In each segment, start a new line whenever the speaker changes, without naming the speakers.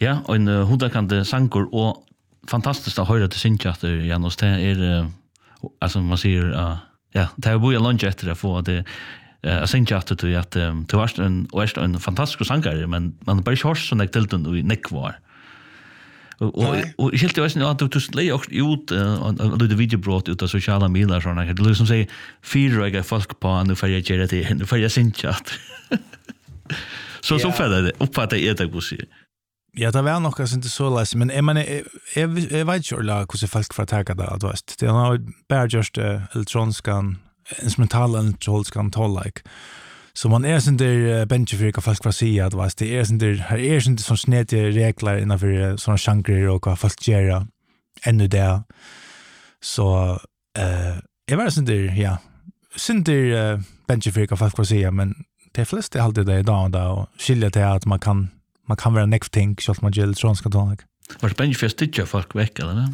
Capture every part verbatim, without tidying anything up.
Ja, och en uh, hundakande sankor och fantastiskt att höra till synchatter, Janus. Det är, uh, alltså man säger, uh, ja, det är börjat lunch efter det för att det uh, synchatter till att um, det var en, var en fantastisk sankare, men man bara inte hörs sådana till den i nekvar. Och och och helt jag vet inte att du just lägger också ut och du det videobrott ut av sociala medier såna här. Det liksom säger fyra jag folk på nu för jag gör det nu för jag synchat. Så så för det uppfattar jag det också.
Ja, det var nog kanske inte så läs, men jag menar jag jag vet ju alla hur folk får ta det att vet. Det är bara just elektroniska instrumentala elektroniska toll like. Så man är sen där benchfrika folk vad säga att vad det är sen där här är sen sån snäta regler innanför såna genrer och vad folk gör ännu där. Så eh jag var sen där ja. Sen där benchfrika folk vad säga men det flesta är alltid det idag då och skilja till att man kan man kan vara next thing så att man gillar elektroniska tonik.
Var benchfest stitcha folk veck eller?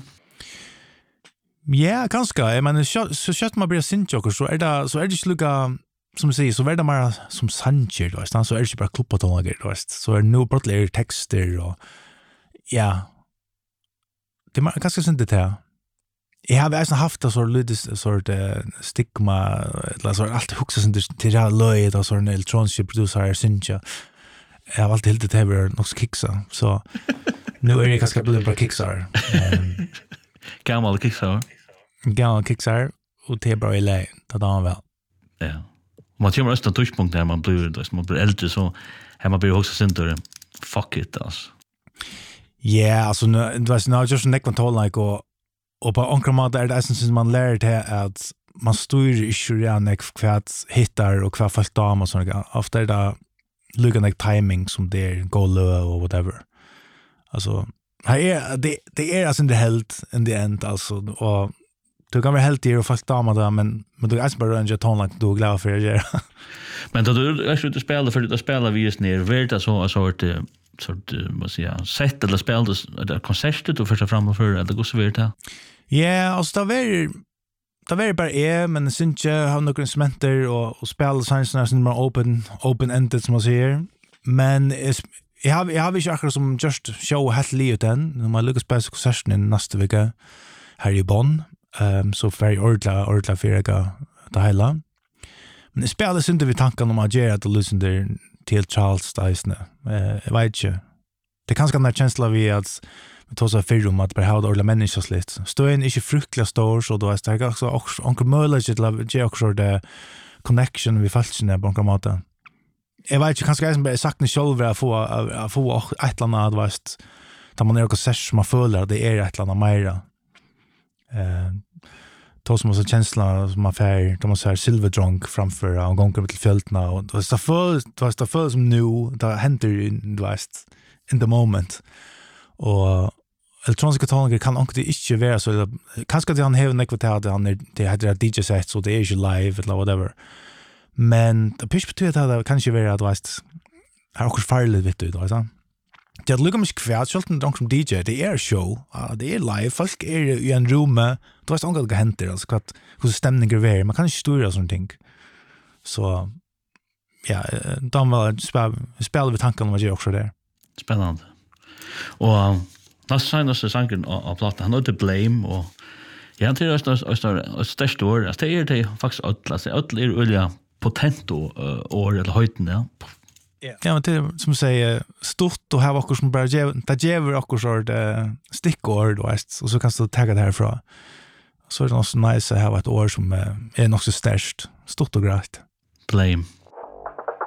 Ja, ganska. Jag menar så så kött man blir synchoker så är det så är det sluga som säger så värda mer som sanger då så är det bara klippa toner då så är nu bara texter och ja det är ganska synd det här jag har alltså haft så lite sort stigma eller så allt huxa sen till det löjet och så en elektronisk producer syncha jag har alltid helt det här något kicksa så nu är det ganska bli bara kicksar
gammal kicksar
gammal kicksar och det är bra i lä då då väl
ja. Man kommer nästan touchpunkt där man blir då man blir äldre så här man blir också center fuck it alltså.
Ja, alltså nu det var snart just en kontroll like och och på ankramad är det essens man lär det att man styr inte redan nek kvart hittar och kvart folk dam och såna ofta är det lugna nek timing som det går low och whatever. Alltså här är det det är alltså inte helt in the end alltså och du kan vara helt i och folk damer där men men du är bara en jeton like du glad för det.
Men då du är ute spela för att spela vi är ner vart så så sort sort vad säger jag sätt eller spela det konsertet då första fram och för eller går så vidare.
Ja, alltså det var det var bara är men syns ju har några instrumenter och och spela såna som mer open open ended som man säger. Men jag har jag har ju akkurat som just show helt livet den när man lyckas på konserten i nästa vecka här i Bonn. Um, så very ordla ordla fyrga det hela. Men det spelar inte vi tankarna om att göra att lyssna där till Charles Dyson. Eh, jag vet inte. Det kan ska den känslan vi att vi tar så för om att bara ha ordla människor slit. Står en inte fruktliga stor så då är det också onkel möjligt att ge också det connection vi falskna på onkel maten. Jag vet inte kanske jag bara sagt ni själv att få att få ett eller annat vast. Tar man ner och ser som man följer det är ett eller annat mera. Eh då som så känsla som man fär de måste ha silver drunk framför och gånger till fältna och det var så full det var så full som nu det händer in the west in the moment och elektroniska toner kan också inte vara så kanske det han har en ekvator det han det hade D J set så det är ju live eller whatever men det push betyder att det kanske vara att west har också farligt vet du då så det är lugnt kvärt skjulten drunk som D J det är show det är live folk är i en rum då är det något händer alltså att hur stämningen är man kan inte styra sånt ting så ja de var spela vi tankar om vad jag också där
spännande och nästa senaste sången av plattan han hade Blame och jag tror att det är störst år att det är det faktiskt att alltså att är olja potent och eller höjden ja.
Yeah. Ja, men det som säger stort och här var också som bara det ger också så det stickord då är och så kan du ta det härifrån. Så är det också nice att ha ett år som är nog så störst, stort och grejt.
Blame.